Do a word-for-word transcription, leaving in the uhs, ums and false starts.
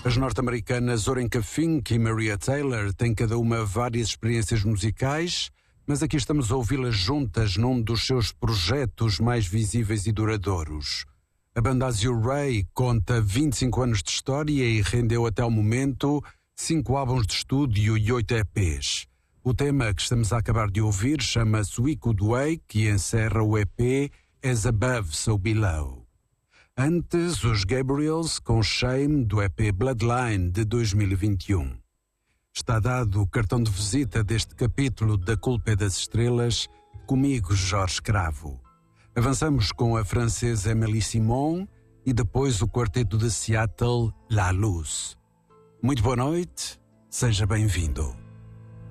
As norte-americanas Orenka Fink e Maria Taylor têm cada uma várias experiências musicais, mas aqui estamos a ouvi-las juntas num dos seus projetos mais visíveis e duradouros. A banda Azure Ray conta vinte e cinco anos de história e rendeu até o momento cinco álbuns de estúdio e oito E Pês. O tema que estamos a acabar de ouvir chama-se We Could Wake e encerra o E P As Above, So Below. Antes, os Gabriels com Shame do E P Bloodline de dois mil e vinte e um. Está dado o cartão de visita deste capítulo da Culpa é das Estrelas, comigo, Jorge Cravo. Avançamos com a francesa Amélie Simon e depois o quarteto de Seattle, La Luz. Muito boa noite, seja bem-vindo.